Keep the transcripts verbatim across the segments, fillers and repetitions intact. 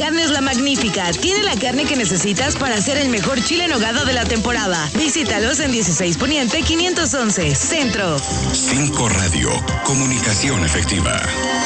Carnes La Magnífica. Tiene la carne que necesitas para hacer el mejor chile en nogada de la temporada. Visítalos en dieciséis Poniente quinientos once, Centro. cinco Radio, comunicación efectiva.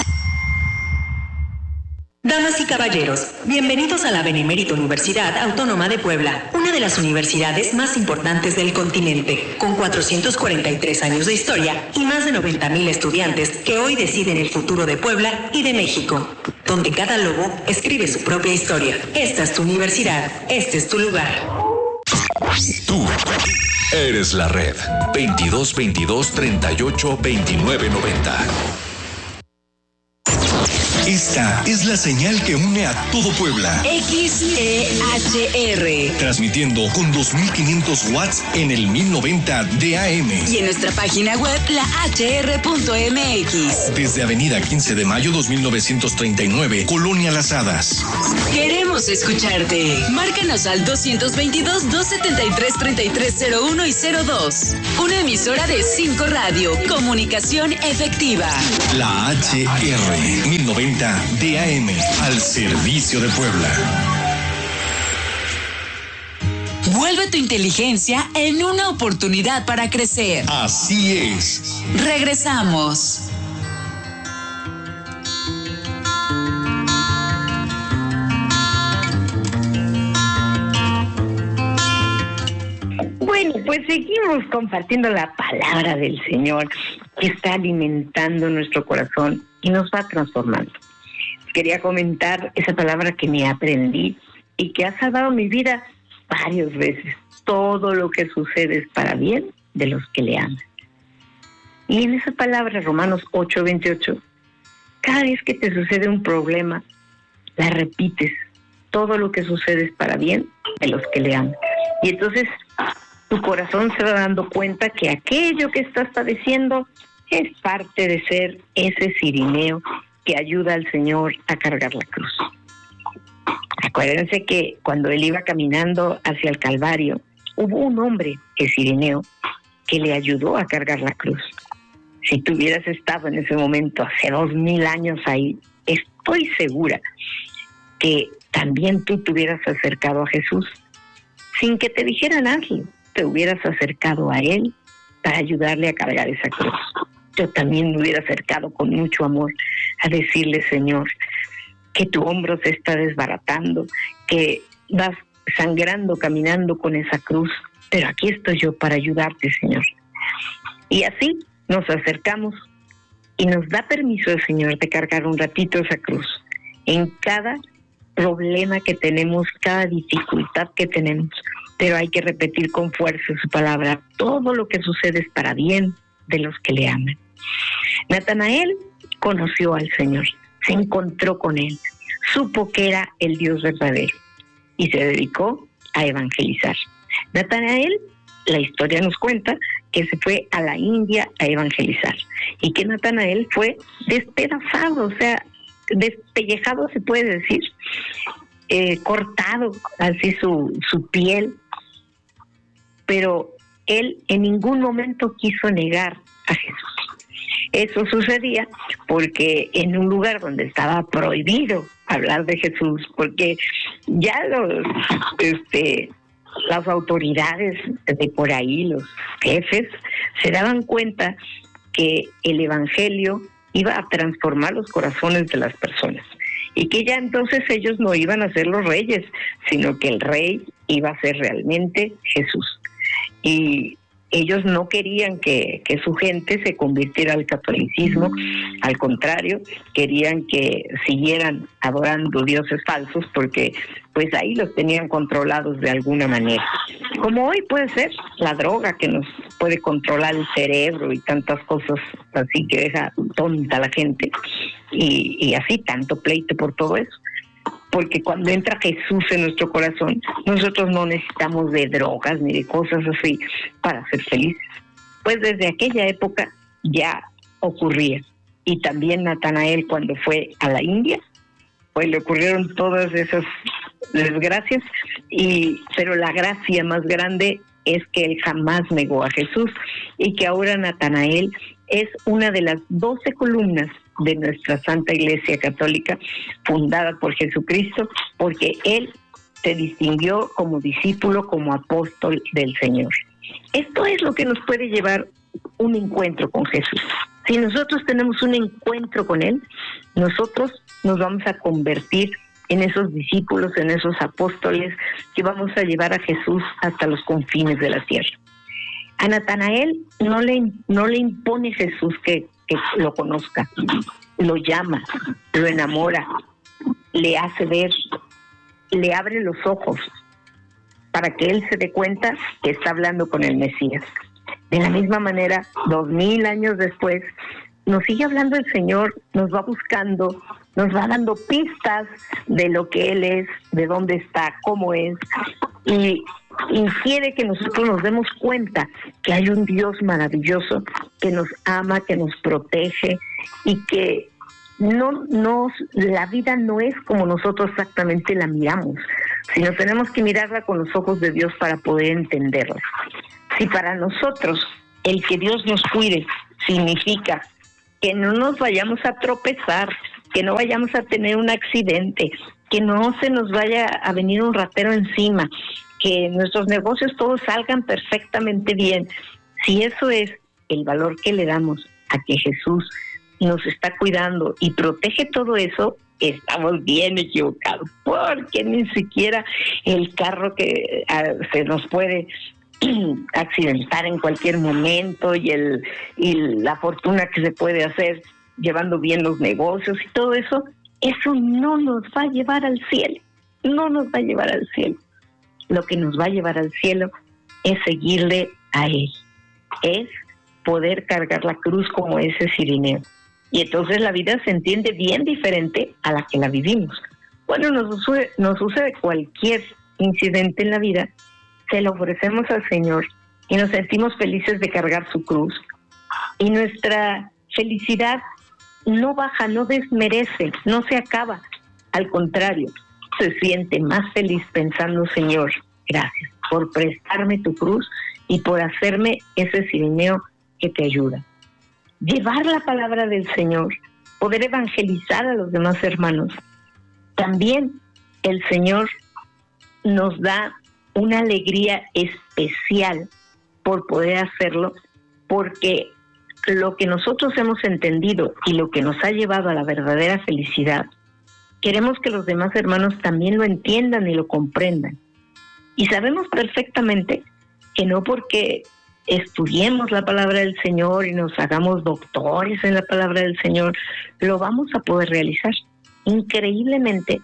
Damas y caballeros, bienvenidos a la Benemérita Universidad Autónoma de Puebla, una de las universidades más importantes del continente, con cuatrocientos cuarenta y tres años de historia y más de noventa mil estudiantes que hoy deciden el futuro de Puebla y de México, donde cada lobo escribe su propia historia. Esta es tu universidad, este es tu lugar. Tú eres la red. veintidós veintidós treinta y ocho veintinueve noventa. Esta es la señal que une a todo Puebla. X E H R. Transmitiendo con dos mil quinientos watts en el mil noventa de A M. Y en nuestra página web, la h r punto m x. Desde Avenida quince de Mayo dos mil novecientos treinta y nueve, Colonia Las Hadas. Queremos escucharte. Márcanos al dos veintidós, dos setenta y tres, treinta y tres cero uno y cero dos. Una emisora de cinco Radio. Comunicación efectiva. La H R mil noventa de A M, al servicio de Puebla. Vuelve tu inteligencia en una oportunidad para crecer. Así es. Regresamos. Bueno, pues seguimos compartiendo la palabra del Señor que está alimentando nuestro corazón y nos va transformando. Quería comentar esa palabra que me aprendí y que ha salvado mi vida varias veces. Todo lo que sucede es para bien de los que le aman. Y en esa palabra, Romanos ocho veintiocho, cada vez que te sucede un problema, la repites. Todo lo que sucede es para bien de los que le aman. Y entonces tu corazón se va dando cuenta que aquello que estás padeciendo es parte de ser ese cirineo que ayuda al Señor a cargar la cruz. Acuérdense que cuando él iba caminando hacia el Calvario, hubo un hombre, el cirineo, que le ayudó a cargar la cruz. Si tú hubieras estado en ese momento, hace dos mil años ahí, estoy segura que también tú te hubieras acercado a Jesús. Sin que te dijeran hazlo, te hubieras acercado a él para ayudarle a cargar esa cruz. Yo también me hubiera acercado con mucho amor a decirle, Señor, que tu hombro se está desbaratando, que vas sangrando caminando con esa cruz, pero aquí estoy yo para ayudarte, Señor. Y así nos acercamos y nos da permiso el Señor de cargar un ratito esa cruz. En cada problema que tenemos, cada dificultad que tenemos, pero hay que repetir con fuerza su palabra. Todo lo que sucede es para bien de los que le aman. Natanael conoció al Señor, se encontró con él, supo que era el Dios verdadero y se dedicó a evangelizar. Natanael, la historia nos cuenta que se fue a la India a evangelizar y que Natanael fue despedazado, o sea, despellejado se puede decir, eh, cortado así su, su piel, pero él en ningún momento quiso negar a Jesús. Eso sucedía porque en un lugar donde estaba prohibido hablar de Jesús, porque ya los, este, las autoridades de por ahí, los jefes, se daban cuenta que el evangelio iba a transformar los corazones de las personas y que ya entonces ellos no iban a ser los reyes, sino que el rey iba a ser realmente Jesús. Y ellos no querían que, que su gente se convirtiera al catolicismo, al contrario, querían que siguieran adorando dioses falsos porque pues ahí los tenían controlados de alguna manera. Como hoy puede ser la droga que nos puede controlar el cerebro y tantas cosas así que deja tonta a la gente y, y así tanto pleito por todo eso. Porque cuando entra Jesús en nuestro corazón, nosotros no necesitamos de drogas ni de cosas así para ser felices. Pues desde aquella época ya ocurría. Y también Natanael cuando fue a la India, pues le ocurrieron todas esas desgracias, y pero la gracia más grande es que él jamás negó a Jesús y que ahora Natanael es una de las doce columnas de nuestra Santa Iglesia Católica, fundada por Jesucristo, porque Él se distinguió como discípulo, como apóstol del Señor. Esto es lo que nos puede llevar un encuentro con Jesús. Si nosotros tenemos un encuentro con Él, nosotros nos vamos a convertir en esos discípulos, en esos apóstoles que vamos a llevar a Jesús hasta los confines de la tierra. A Natanael no le, no le impone Jesús que, que lo conozca, lo llama, lo enamora, le hace ver, le abre los ojos para que él se dé cuenta que está hablando con el Mesías. De la misma manera, dos mil años después, nos sigue hablando el Señor, nos va buscando, nos va dando pistas de lo que Él es, de dónde está, cómo es, y, y quiere que nosotros nos demos cuenta que hay un Dios maravilloso que nos ama, que nos protege y que no, no, la vida no es como nosotros exactamente la miramos, sino tenemos que mirarla con los ojos de Dios para poder entenderla. Si para nosotros el que Dios nos cuide significa que no nos vayamos a tropezar, que no vayamos a tener un accidente, que no se nos vaya a venir un ratero encima, que nuestros negocios todos salgan perfectamente bien, si eso es el valor que le damos a que Jesús nos está cuidando y protege todo eso, estamos bien equivocados, porque ni siquiera el carro que uh, se nos puede accidentar en cualquier momento y el y la fortuna que se puede hacer llevando bien los negocios y todo eso, eso no nos va a llevar al cielo, no nos va a llevar al cielo. Lo que nos va a llevar al cielo es seguirle a Él, es poder cargar la cruz como ese cirineo. Y entonces la vida se entiende bien diferente a la que la vivimos. Cuando nos sucede, nos sucede cualquier incidente en la vida, se lo ofrecemos al Señor y nos sentimos felices de cargar su cruz. Y nuestra felicidad no baja, no desmerece, no se acaba. Al contrario, se siente más feliz pensando, Señor, gracias por prestarme tu cruz y por hacerme ese cirineo que te ayuda. Llevar la palabra del Señor, poder evangelizar a los demás hermanos. También el Señor nos da una alegría especial por poder hacerlo, porque lo que nosotros hemos entendido y lo que nos ha llevado a la verdadera felicidad, queremos que los demás hermanos también lo entiendan y lo comprendan. Y sabemos perfectamente que no porque estudiemos la palabra del Señor y nos hagamos doctores en la palabra del Señor, lo vamos a poder realizar. Increíblemente,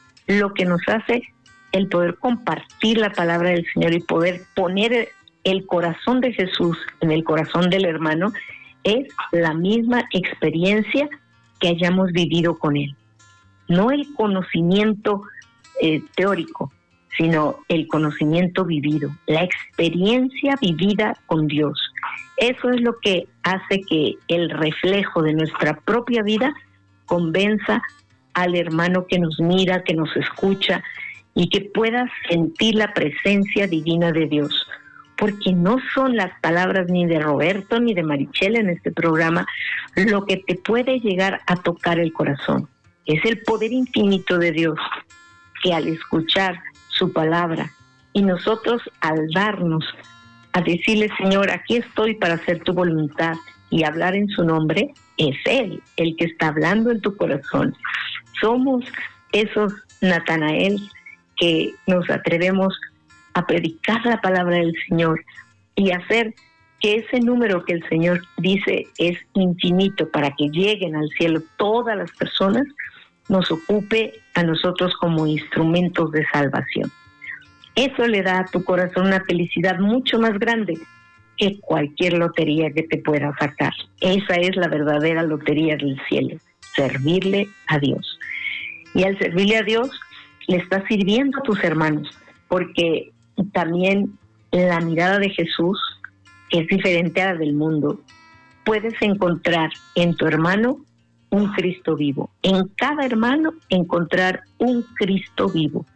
lo que nos hace el poder compartir la palabra del Señor y poder poner el corazón de Jesús en el corazón del hermano es la misma experiencia que hayamos vivido con Él. No el conocimiento eh, teórico, sino el conocimiento vivido, la experiencia vivida con Dios. Eso es lo que hace que el reflejo de nuestra propia vida convenza al hermano que nos mira, que nos escucha, y que puedas sentir la presencia divina de Dios, porque no son las palabras ni de Roberto ni de Marichela en este programa lo que te puede llegar a tocar el corazón. Es el poder infinito de Dios, que al escuchar su palabra y nosotros al darnos a decirle, Señor, aquí estoy para hacer tu voluntad y hablar en su nombre, es Él el que está hablando en tu corazón. Somos esos Natanael que nos atrevemos a predicar la palabra del Señor y hacer que ese número que el Señor dice es infinito para que lleguen al cielo todas las personas, nos ocupe a nosotros como instrumentos de salvación. Eso le da a tu corazón una felicidad mucho más grande que cualquier lotería que te pueda sacar. Esa es la verdadera lotería del cielo, servirle a Dios. Y al servirle a Dios, le estás sirviendo a tus hermanos, porque también la mirada de Jesús es diferente a la del mundo. Puedes encontrar en tu hermano un Cristo vivo, en cada hermano encontrar un Cristo vivo.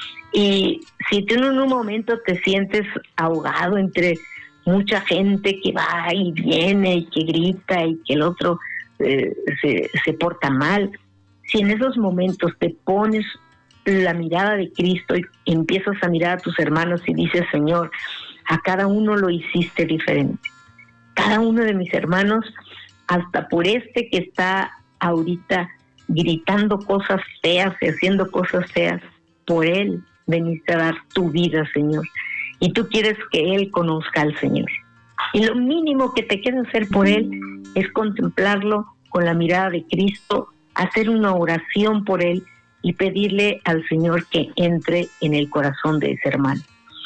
Y si tú en un momento te sientes ahogado entre mucha gente que va y viene y que grita y que el otro eh, se, se porta mal, si en esos momentos te pones la mirada de Cristo y empiezas a mirar a tus hermanos y dices, Señor, a cada uno lo hiciste diferente. Cada uno de mis hermanos, hasta por este que está ahorita gritando cosas feas y haciendo cosas feas, por él veniste a dar tu vida, Señor. Y tú quieres que él conozca al Señor. Y lo mínimo que te queda hacer por él es contemplarlo con la mirada de Cristo, hacer una oración por él y pedirle al Señor que entre en el corazón de ese hermano.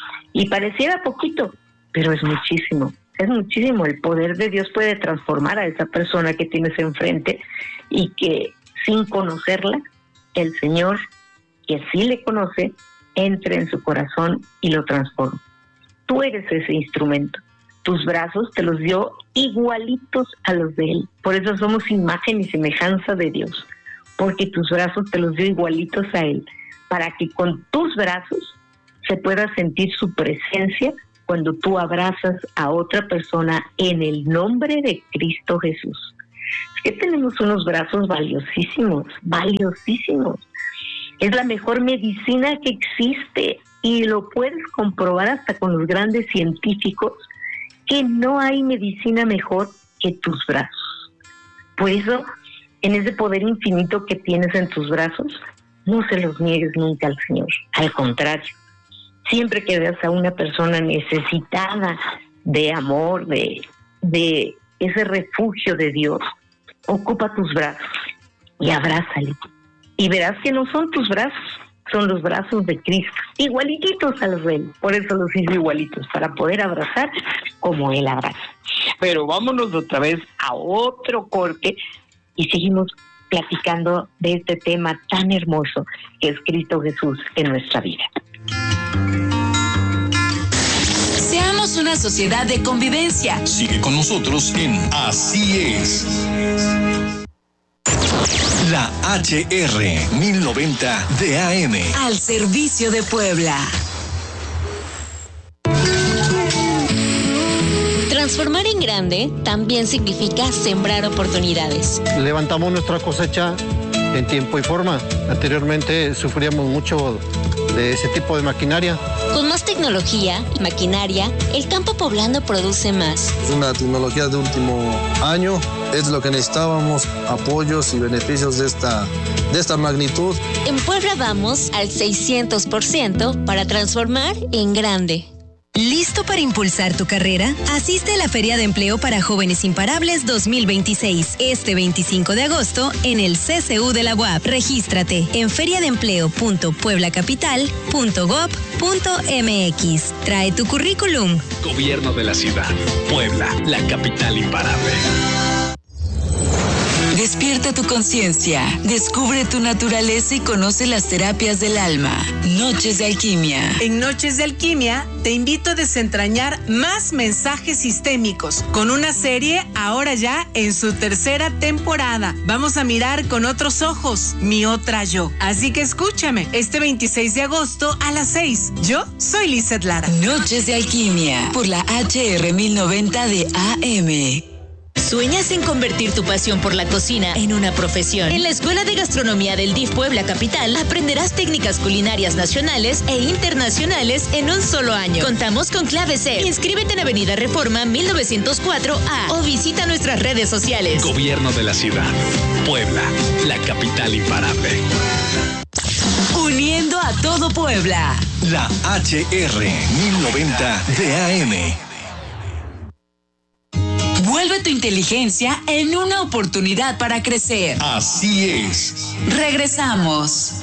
Y pareciera poquito, pero es muchísimo, es muchísimo. El poder de Dios puede transformar a esa persona que tienes enfrente y que sin conocerla, el Señor, que sí le conoce, entre en su corazón y lo transforma. Tú eres ese instrumento. Tus brazos te los dio igualitos a los de Él. Por eso somos imagen y semejanza de Dios, porque tus brazos te los dio igualitos a Él, para que con tus brazos se pueda sentir su presencia cuando tú abrazas a otra persona en el nombre de Cristo Jesús. Es que tenemos unos brazos valiosísimos, valiosísimos. Es la mejor medicina que existe y lo puedes comprobar hasta con los grandes científicos, que no hay medicina mejor que tus brazos. Por eso, en ese poder infinito que tienes en tus brazos, no se los niegues nunca al Señor. Al contrario, siempre que veas a una persona necesitada de amor, de, de ese refugio de Dios, ocupa tus brazos y abrázale. Y verás que no son tus brazos, son los brazos de Cristo, igualitos a los de Él. Por eso los hizo igualitos, para poder abrazar como Él abraza. Pero vámonos otra vez a otro corte y seguimos platicando de este tema tan hermoso que es Cristo Jesús en nuestra vida. Seamos una sociedad de convivencia. Sigue con nosotros en Así es. La H R mil noventa de A M. Al servicio de Puebla. Transformar en grande también significa sembrar oportunidades. Levantamos nuestra cosecha en tiempo y forma. Anteriormente sufríamos mucho de ese tipo de maquinaria. Con más tecnología y maquinaria, el campo poblano produce más. Una tecnología de último año es lo que necesitábamos, apoyos y beneficios de esta, de esta magnitud. En Puebla vamos al seiscientos por ciento para transformar en grande. ¿Listo para impulsar tu carrera? Asiste a la Feria de Empleo para Jóvenes Imparables dos mil veintiséis, este veinticinco de agosto en el C C U de la U A P. Regístrate en feriadeempleo punto puebla capital punto gob punto m x. Trae tu currículum. Gobierno de la ciudad. Puebla, la capital imparable. Despierta tu conciencia, descubre tu naturaleza y conoce las terapias del alma. Noches de Alquimia. En Noches de Alquimia te invito a desentrañar más mensajes sistémicos con una serie ahora ya en su tercera temporada. Vamos a mirar con otros ojos, mi otra yo. Así que escúchame, este veintiséis de agosto a las seis. Yo soy Lizeth Lara. Noches de Alquimia por la H R mil noventa de A M. ¿Sueñas en convertir tu pasión por la cocina en una profesión? En la Escuela de Gastronomía del D I F Puebla Capital aprenderás técnicas culinarias nacionales e internacionales en un solo año. Contamos con Clave C. Inscríbete en Avenida Reforma mil novecientos cuatro A o visita nuestras redes sociales. Gobierno de la ciudad. Puebla, la capital imparable. Uniendo a todo Puebla. La H R mil noventa de A M. Vuelve tu inteligencia en una oportunidad para crecer. Así es. Regresamos.